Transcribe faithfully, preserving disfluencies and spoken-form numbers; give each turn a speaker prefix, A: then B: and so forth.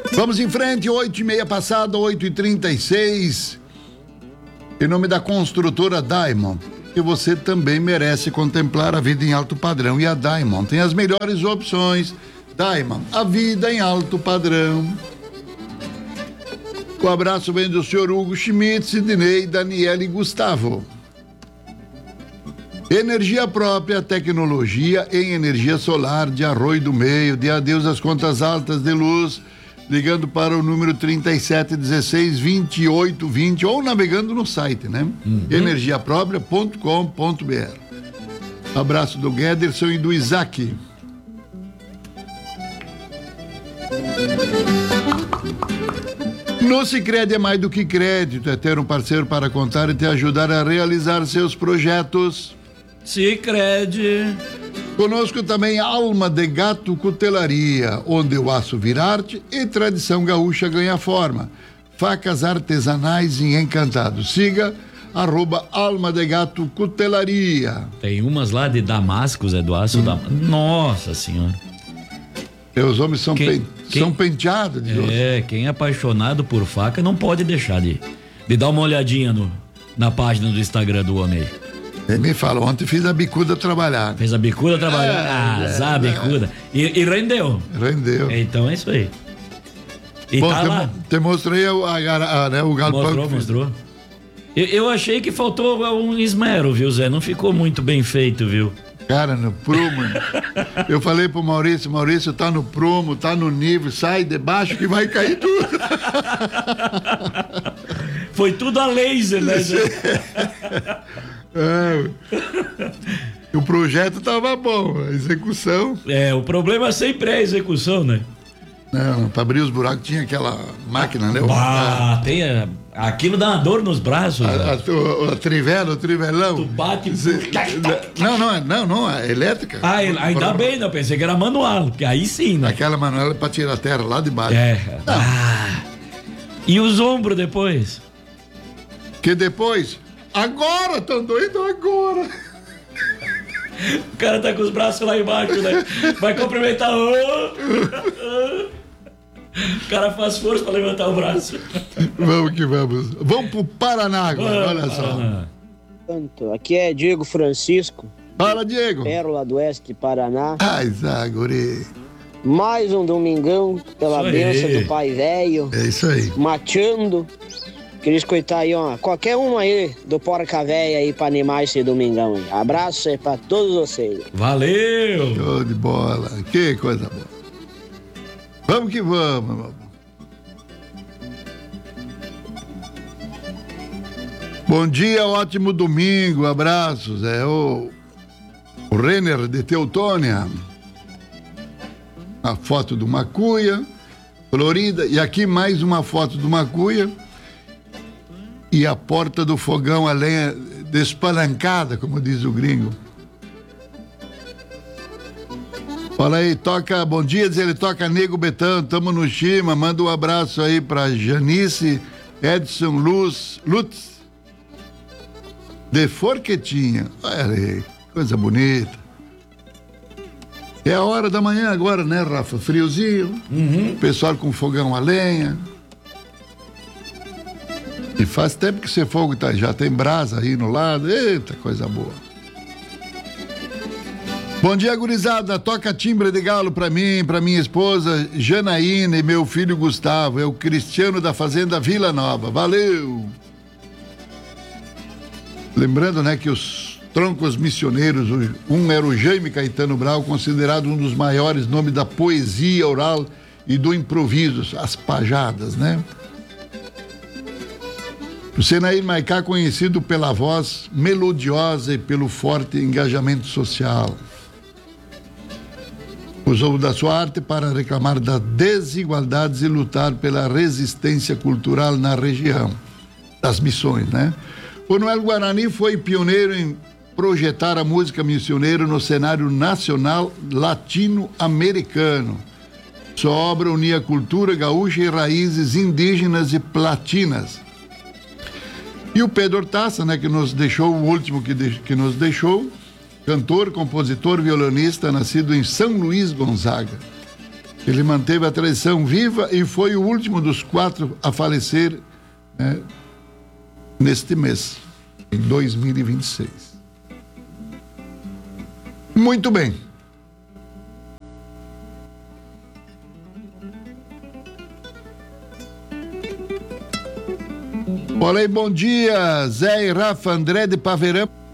A: Vamos em frente, oito e meia passada, oito e trinta e seis. Em nome da construtora Diamond, que você também merece contemplar a vida em alto padrão. E a Diamond tem as melhores opções. Diamond, a vida em alto padrão. O abraço vem do senhor Hugo Schmidt, Sidney, Daniela e Gustavo. Energia própria, tecnologia em energia solar de Arroio do Meio. Dê adeus às contas altas de luz, ligando para o número trinta e sete dezesseis, vinte e oito vinte ou navegando no site, né? Uhum. energia própria ponto com ponto b r. Abraço do Guederson e do Isaac. No Sicredi é mais do que crédito, é ter um parceiro para contar e te ajudar a realizar seus projetos.
B: Sicredi.
A: Conosco também Alma de Gato Cutelaria, onde o aço vira arte e tradição gaúcha ganha forma. Facas artesanais em Encantado. Siga arroba Alma de Gato Cutelaria.
B: Tem umas lá de Damascus, é do aço hum. da... Nossa Senhora.
A: E os homens são,
B: quem,
A: pen...
B: quem...
A: são penteados. De
B: é, quem é apaixonado por faca não pode deixar de, de dar uma olhadinha no, na página do Instagram do homem aí.
A: Ele me fala, ontem fiz a bicuda trabalhar.
B: Fez a bicuda trabalhar? É, ah, é, a bicuda. É. E, e rendeu?
A: Rendeu.
B: Então é isso aí. E
A: bom,
B: tá
A: te,
B: lá.
A: Te mostrei a, a, a, né, o galpão.
B: Mostrou, mostrou. Eu, eu achei que faltou um esmero, viu, Zé? Não ficou muito bem feito, viu?
A: Cara, no prumo. Eu falei pro Maurício, Maurício, tá no prumo, tá no nível, sai de baixo que vai cair tudo.
B: Foi tudo a laser, né, Zé?
A: É, o projeto tava bom, a execução.
B: É, o problema sempre é a execução, né?
A: Não, pra abrir os buracos tinha aquela máquina, né?
B: Ah, a, tem a, aquilo dá uma dor nos braços.
A: A, a, a, a trivela, o trivelão.
B: Tu bate.
A: Cê, não, não, não, não, é elétrica.
B: Ah, ainda bem, não, pensei que era manual, porque aí sim, né?
A: Aquela manual é pra tirar a terra lá de baixo.
B: É. Ah. E os ombros depois?
A: Que depois? Agora, tão doido agora.
B: O cara tá com os braços lá embaixo, né? Vai cumprimentar. O cara faz força pra levantar o braço.
A: Vamos que vamos. Vamos pro Paraná agora, olha só.
C: Aqui é Diego Francisco.
A: Fala, Diego.
C: Pérola do Oeste, Paraná.
A: Ai, Zaguri.
C: Mais um domingão, pela bênção do Pai Velho.
A: É isso aí.
C: Mateando. Queria escutar aí, ó, qualquer uma aí do Porca Véia aí pra animar esse domingão aí. Abraço aí pra todos vocês.
B: Valeu!
A: Show de bola. Que coisa boa. Vamos que vamos, meu amor. Bom dia, ótimo domingo, abraços. É o, o Renner de Teutônia. A foto do Macuia, Florida. E aqui mais uma foto do Macuia. E a porta do fogão, a lenha despalancada, como diz o gringo. Fala aí, toca, bom dia, diz ele, toca Nego Betão, tamo no Chima, manda um abraço aí pra Janice, Edson Luz, Lutz, de Forquetinha. Olha aí, coisa bonita. É a hora da manhã agora, né, Rafa? Friozinho,
B: uhum.
A: Pessoal com fogão a lenha. E faz tempo que esse fogo tá, já tem brasa aí no lado. Eita, coisa boa. Bom dia, gurizada. Toca timbre de galo pra mim, pra minha esposa Janaína e meu filho Gustavo. É o Cristiano da Fazenda Vila Nova. Valeu! Lembrando, né, que os troncos missioneiros, um era o Jaime Caetano Brau, considerado um dos maiores nomes da poesia oral e do improviso, as pajadas, né? O Senair Maicá, conhecido pela voz melodiosa e pelo forte engajamento social. Usou da sua arte para reclamar das desigualdades e lutar pela resistência cultural na região, das missões, né? O Noel Guarani foi pioneiro em projetar a música missioneira no cenário nacional latino-americano. Sua obra unia cultura gaúcha e raízes indígenas e platinas. E o Pedro Hortaça, né, que nos deixou, o último que, de, que nos deixou, cantor, compositor, violonista, nascido em São Luís Gonzaga. Ele manteve a tradição viva e foi o último dos quatro a falecer, né, neste mês, em dois mil e vinte e seis. Muito bem. Olha aí, bom dia, Zé e Rafa, André de Paverão.